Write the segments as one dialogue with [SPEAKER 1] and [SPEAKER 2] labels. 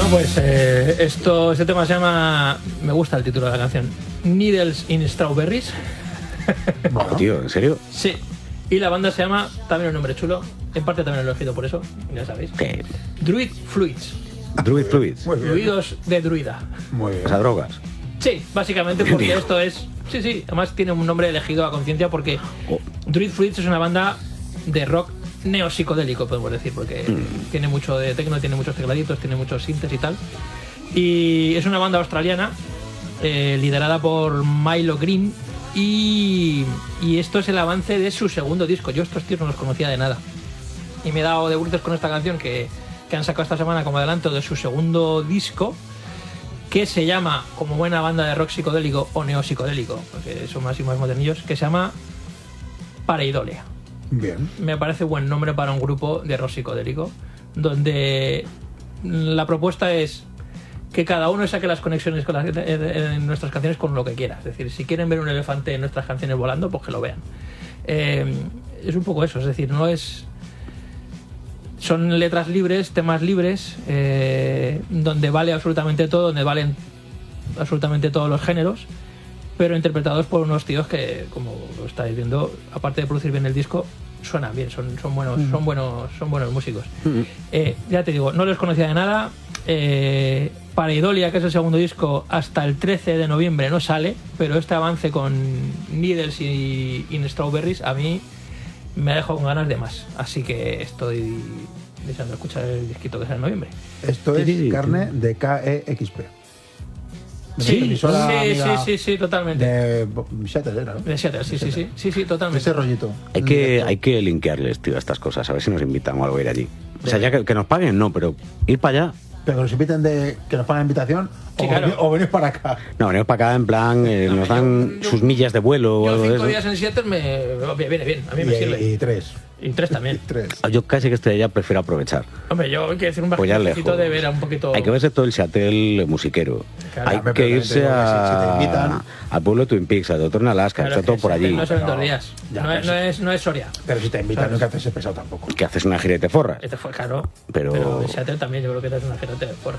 [SPEAKER 1] Bueno, pues este tema se llama, me gusta el título de la canción, Needles in Strawberries.
[SPEAKER 2] Bueno, tío, ¿en serio?
[SPEAKER 1] Sí. Y la banda se llama, también un nombre chulo, en parte también lo he elegido por eso, ya sabéis.
[SPEAKER 2] ¿Qué?
[SPEAKER 1] Druid Fluids.
[SPEAKER 2] Druid Fluids.
[SPEAKER 1] Fluidos de druida.
[SPEAKER 3] Muy bien.
[SPEAKER 2] O sea, drogas.
[SPEAKER 1] Sí, básicamente porque esto es... Sí, además tiene un nombre elegido a conciencia porque Druid Fluids es una banda de rock neopsicodélico, podemos decir, porque tiene mucho de techno, tiene muchos tecladitos, tiene muchos sintes y tal. Y es una banda australiana liderada por Milo Green y esto es el avance de su segundo disco. Yo estos tíos no los conocía de nada y me he dado de bruces con esta canción que han sacado esta semana como adelanto de su segundo disco, que se llama, como buena banda de rock psicodélico o neopsicodélico, porque son más y más modernillos, que se llama Pareidolia.
[SPEAKER 3] Bien.
[SPEAKER 1] Me parece buen nombre para un grupo de rock psicodélico, donde la propuesta es que cada uno saque las conexiones con en nuestras canciones con lo que quiera. Es decir, si quieren ver un elefante en nuestras canciones volando, pues que lo vean. Es un poco eso, es decir, no es... Son letras libres, temas libres, donde vale absolutamente todo, donde valen absolutamente todos los géneros, pero interpretados por unos tíos que, como lo estáis viendo, aparte de producir bien el disco, suenan bien, son buenos músicos. Ya te digo, no los conocía de nada. Pareidolia, que es el segundo disco, hasta el 13 de noviembre no sale, pero este avance con Needles y In Strawberries a mí me ha dejado con ganas de más, así que estoy deseando escuchar el disquito que sale en noviembre.
[SPEAKER 3] Esto es carne de KEXP.
[SPEAKER 1] Sí, totalmente.
[SPEAKER 3] De Seattle era, ¿no?
[SPEAKER 1] De Seattle, sí, totalmente.
[SPEAKER 3] Ese rollito.
[SPEAKER 2] Hay que linkearles, tío, a estas cosas, a ver si nos invitan o algo a ir allí. O sea, ya que nos paguen, no, pero ir para allá.
[SPEAKER 3] Pero que nos inviten que nos paguen invitación
[SPEAKER 1] sí, claro.
[SPEAKER 3] o venir para acá.
[SPEAKER 2] No, venimos para acá en plan, nos dan sus millas de vuelo o algo de eso.
[SPEAKER 1] 5 días en Seattle me viene bien, a mí me sirve.
[SPEAKER 3] Y 3.
[SPEAKER 1] Y 3 también.
[SPEAKER 3] 3.
[SPEAKER 2] Yo casi que estoy allá, prefiero aprovechar.
[SPEAKER 1] Hombre, yo hay que decir un
[SPEAKER 2] Pues ya
[SPEAKER 1] poquito de ver un poquito...
[SPEAKER 2] Hay que verse todo el Seattle musiquero.
[SPEAKER 1] Claro,
[SPEAKER 2] hay que irse
[SPEAKER 3] si te invitan...
[SPEAKER 2] al pueblo de Twin Peaks, a Doctor en Alaska,
[SPEAKER 1] claro,
[SPEAKER 2] está todo por allí.
[SPEAKER 1] No son 2 días. No es Soria.
[SPEAKER 3] Pero si te invitan, no hay que hacerse pesado tampoco.
[SPEAKER 2] Que haces una gira y te forras.
[SPEAKER 1] Claro.
[SPEAKER 2] Pero
[SPEAKER 1] en Seattle también yo creo que te haces una gira y te forras.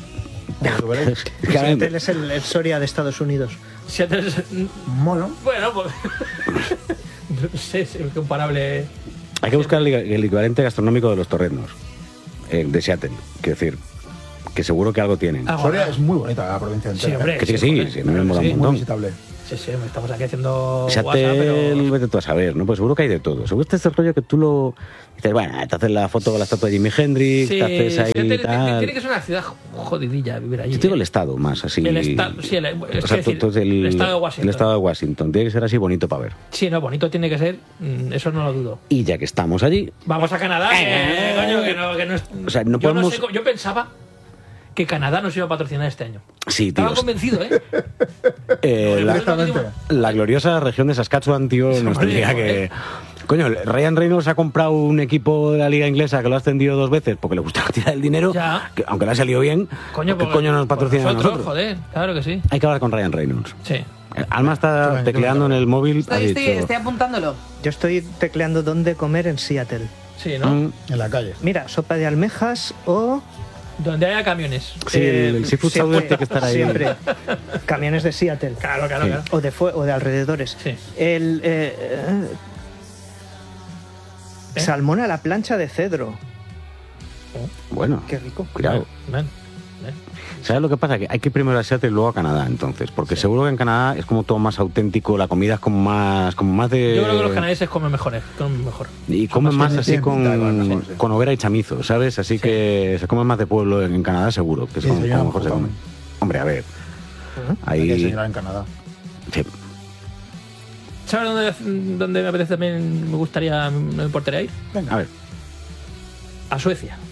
[SPEAKER 4] Seattle es el Soria de Estados Unidos.
[SPEAKER 1] Seattle es...
[SPEAKER 3] Mono.
[SPEAKER 1] Bueno, pues... no sé, es comparable...
[SPEAKER 2] Hay que buscar el equivalente gastronómico de los torreznos de Seattle. Quiero decir, que seguro que algo tienen.
[SPEAKER 3] Soria es muy bonita la provincia entera.
[SPEAKER 1] Sí, hombre.
[SPEAKER 2] Que sí, me mola un montón.
[SPEAKER 3] Muy visitable.
[SPEAKER 1] Sí, estamos aquí haciendo
[SPEAKER 2] Seattle,
[SPEAKER 1] WhatsApp, pero...
[SPEAKER 2] vete tú a saber, ¿no? Pues seguro que hay de todo. Seguro que este rollo que tú lo... Dices, bueno, te haces la foto con la estatua de Jimi Hendrix,
[SPEAKER 1] sí,
[SPEAKER 2] te haces ahí
[SPEAKER 1] Seattle
[SPEAKER 2] tal...
[SPEAKER 1] Tiene que ser una ciudad jodidilla vivir allí.
[SPEAKER 2] Yo te digo el estado más, así...
[SPEAKER 1] El estado, sí, el estado de Washington.
[SPEAKER 2] El estado de Washington. Tiene que ser así bonito para ver.
[SPEAKER 1] Sí, no, bonito tiene que ser, eso no lo dudo.
[SPEAKER 2] Y ya que estamos allí...
[SPEAKER 1] Vamos a Canadá, coño, que no es...
[SPEAKER 2] O sea, no podemos...
[SPEAKER 1] Yo pensaba que Canadá nos iba a patrocinar este año.
[SPEAKER 2] Sí, tío.
[SPEAKER 1] Estaba convencido,
[SPEAKER 2] la gloriosa región de Saskatchewan, tío, nos tendría que... Coño, Ryan Reynolds ha comprado un equipo de la liga inglesa que lo ha ascendido 2 veces porque le gustaba tirar el dinero, que, aunque le ha salido bien.
[SPEAKER 1] Coño,
[SPEAKER 2] ¿qué coño nos patrocina a nosotros?
[SPEAKER 1] Joder, claro que sí.
[SPEAKER 2] Hay que hablar con Ryan Reynolds.
[SPEAKER 1] Sí.
[SPEAKER 2] Alma está tecleando en el móvil.
[SPEAKER 5] Estoy apuntándolo.
[SPEAKER 4] Yo estoy tecleando dónde comer en Seattle.
[SPEAKER 1] Sí, ¿no?
[SPEAKER 3] En la calle.
[SPEAKER 4] Mira, sopa de almejas o...
[SPEAKER 1] Donde haya camiones.
[SPEAKER 2] Sí, el seafood sour tiene que estar ahí.
[SPEAKER 4] Siempre. Camiones de Seattle.
[SPEAKER 1] Claro.
[SPEAKER 4] O de alrededores.
[SPEAKER 1] Sí.
[SPEAKER 4] Salmón a la plancha de cedro.
[SPEAKER 2] Bueno,
[SPEAKER 4] qué rico.
[SPEAKER 2] Cuidado. ¿Sabes lo que pasa? Que hay que ir primero a Seattle y luego a Canadá, entonces. Porque seguro que en Canadá es como todo más auténtico, la comida es como más de...
[SPEAKER 1] Yo creo que los canadienses comen mejor.
[SPEAKER 2] Y comen más así con overa y chamizo, ¿sabes? Así que se come más de pueblo en Canadá, seguro. Que es como mejor se come. Hombre, a ver.
[SPEAKER 3] Hay que enseñar en Canadá.
[SPEAKER 2] Sí.
[SPEAKER 1] ¿Sabes dónde me apetece también? Me gustaría, no me importaría ir.
[SPEAKER 3] Venga.
[SPEAKER 2] A ver.
[SPEAKER 1] A Suecia.